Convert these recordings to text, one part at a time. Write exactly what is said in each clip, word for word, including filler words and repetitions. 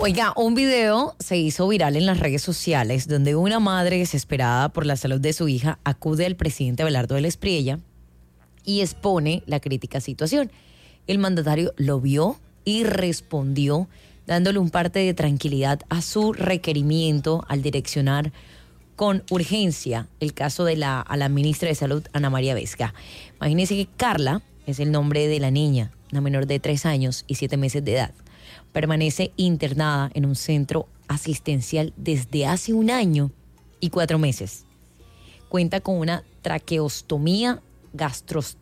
Oiga, un video se hizo viral en las redes sociales donde una madre desesperada por la salud de su hija acude al presidente Abelardo del Espriella y expone la crítica situación. El mandatario lo vio y respondió dándole un parte de tranquilidad a su requerimiento al direccionar con urgencia el caso de la, a la ministra de Salud, Ana María Vesga. Imagínense que Carla es el nombre de la niña, una menor de tres años y siete meses de edad. Permanece internada en un centro asistencial desde hace un año y cuatro meses. Cuenta con una traqueostomía gastros,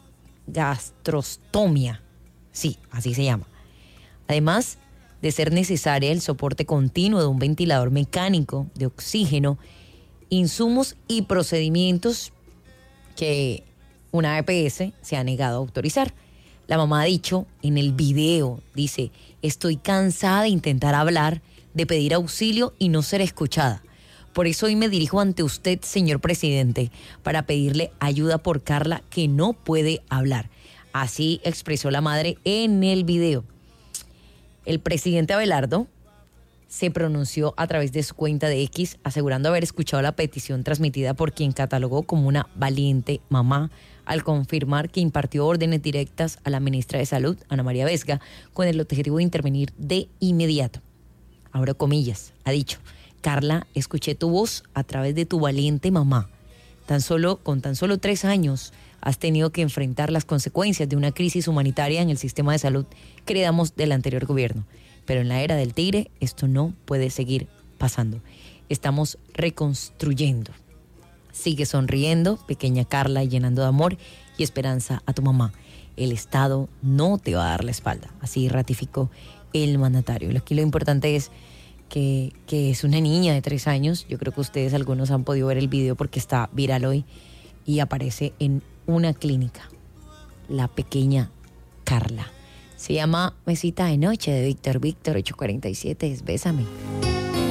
gastrostomia. Sí, así se llama. Además de ser necesaria el soporte continuo de un ventilador mecánico, de oxígeno, insumos y procedimientos que una E P S se ha negado a autorizar. La mamá ha dicho en el video, dice, estoy cansada de intentar hablar, de pedir auxilio y no ser escuchada. Por eso hoy me dirijo ante usted, señor presidente, para pedirle ayuda por Carla, que no puede hablar. Así expresó la madre en el video. El presidente Abelardo se pronunció a través de su cuenta de X, asegurando haber escuchado la petición transmitida por quien catalogó como una valiente mamá, al confirmar que impartió órdenes directas a la ministra de Salud, Ana María Vesga, con el objetivo de intervenir de inmediato. Abro comillas, ha dicho, Carla, escuché tu voz a través de tu valiente mamá. Tan solo, con tan solo tres años has tenido que enfrentar las consecuencias de una crisis humanitaria en el sistema de salud que heredamos del anterior gobierno. Pero en la era del tigre esto no puede seguir pasando. Estamos reconstruyendo. Sigue sonriendo, pequeña Carla, llenando de amor y esperanza a tu mamá. El Estado no te va a dar la espalda. Así ratificó el mandatario. Aquí lo importante es que, que es una niña de tres años. Yo creo que ustedes algunos han podido ver el video porque está viral hoy y aparece en una clínica. La pequeña Carla. Se llama Mesita de Noche de Víctor Víctor ocho cuarenta y siete. Es Bésame.